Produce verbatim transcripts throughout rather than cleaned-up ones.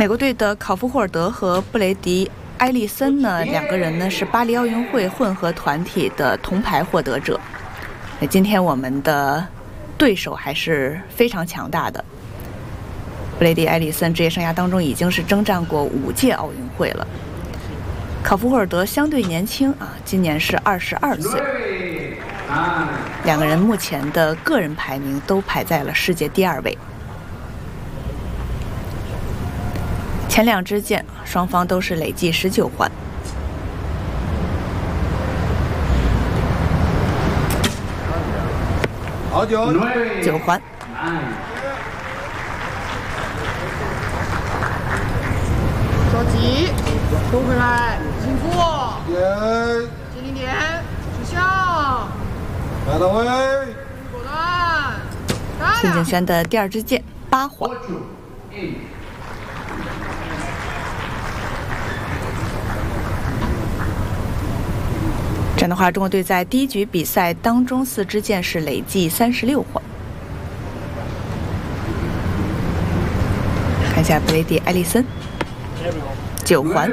美国队的考夫霍尔德和布雷迪·埃利森呢，两个人呢是巴黎奥运会混合团体的铜牌获得者。今天我们的对手还是非常强大的。布雷迪·埃利森职业生涯当中已经是征战过五届奥运会了。考夫霍尔德相对年轻啊，今年是二十二岁。两个人目前的个人排名都排在了世界第二位。前两支箭，双方都是累计十九环。 好九九环。 着急，收回来，辛苦。 点， 接零点，指向。 来到位。 果断。 孙景轩的第二支箭，八环。这样的话，中国队在第一局比赛当中四支箭是累计三十六环。看一下布雷迪·埃利森，九环。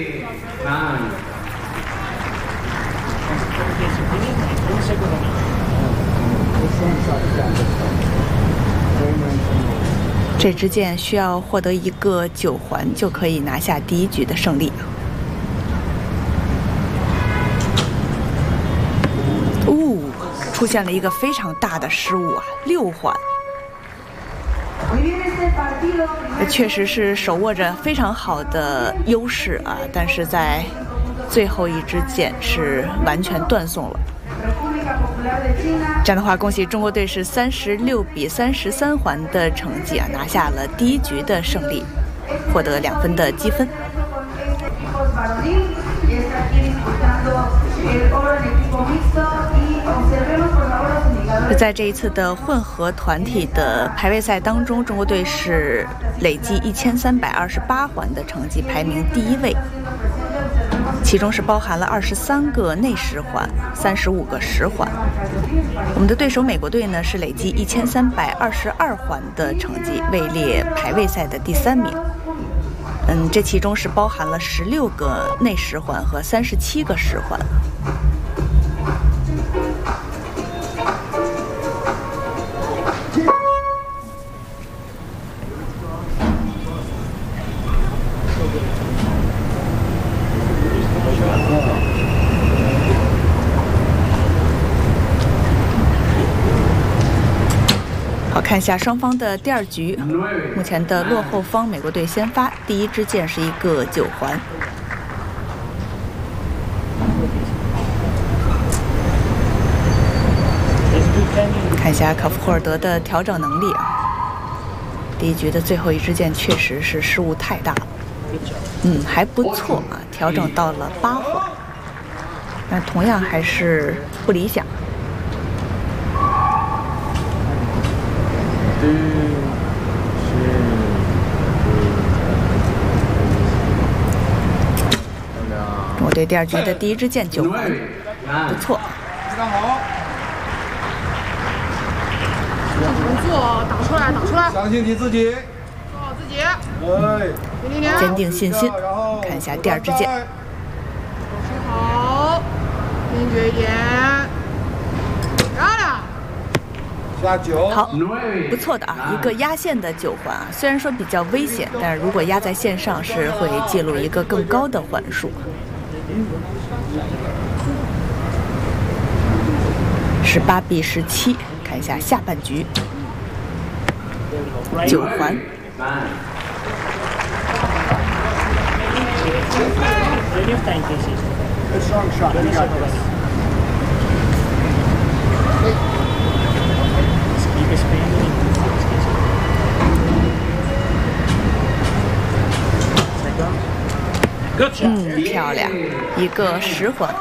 这支箭需要获得一个九环就可以拿下第一局的胜利。出现了一个非常大的失误啊，六环。确实是手握着非常好的优势啊，但是在最后一支箭是完全断送了。这样的话，恭喜中国队是三十六比三十三环的成绩啊，拿下了第一局的胜利，获得两分的积分。在这一次的混合团体的排位赛当中，中国队是累计一千三百二十八环的成绩，排名第一位。其中是包含了二十三个内十环，三十五个十环。我们的对手美国队呢是累计一千三百二十二环的成绩，位列排位赛的第三名。嗯，这其中是包含了十六个内十环和三十七个十环。好，看一下双方的第二局，目前的落后方美国队先发，第一支箭是一个九环。看一下考夫霍尔德的调整能力啊，第一局的最后一支箭确实是失误太大了，嗯，还不错啊，调整到了八环，但同样还是不理想。中国队第二局的第一支箭九环，不错。 非常好。 不错，打出来，打出来。 相信你自己。 做好自己。 对。 坚定信心。看一下第二支箭。 手好，坚决一点。漂亮。 下九。 好，不错的啊，一个压线的九环啊，虽然说比较危险，但是如果压在线上是会记录一个更高的环数。十八比十七，看一下下半局。九环。嗯，漂亮，一个十环。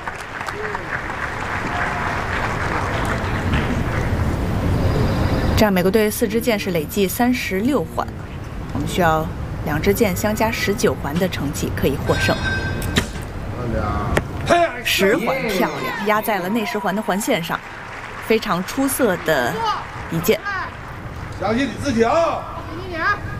这样美国队四支箭是累计三十六环，我们需要两支箭相加十九环的成绩可以获胜。十环漂亮，压在了内十环的环线上，非常出色的一箭。 相信你自己啊！